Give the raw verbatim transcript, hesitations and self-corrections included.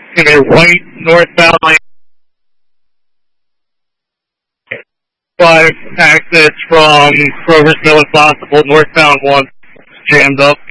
It's going to be right northbound lane. Five exits from Grover's Mill if possible. Northbound one jammed up.